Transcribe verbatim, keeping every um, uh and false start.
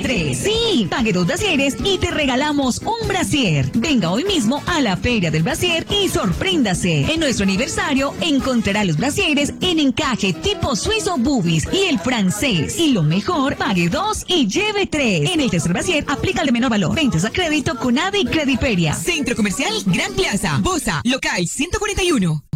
tres. Sí, pague dos brasieres y te regalamos un brasier. Venga hoy mismo a la Feria del Brasier y sorpréndase. En nuestro aniversario encontrará los brasieres en encaje tipo suizo bubis y el francés. Y lo mejor, pague dos y lleve tres. En el tercer brasier aplica el de menor valor. Ventas a crédito con A D I y Crediperia. Centro Comercial Gran Plaza, Bosa, local ciento cuarenta y uno.